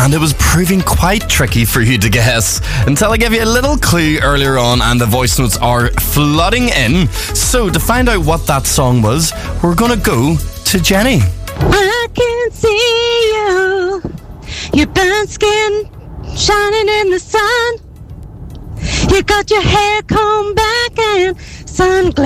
and it was proving quite tricky for you to guess until I gave you a little clue earlier on, and the voice notes are flooding in. So to find out what that song was, we're going to go to Jenny. I can see you, your burnt skin shining in the sun. You got your hair combed back and sunglasses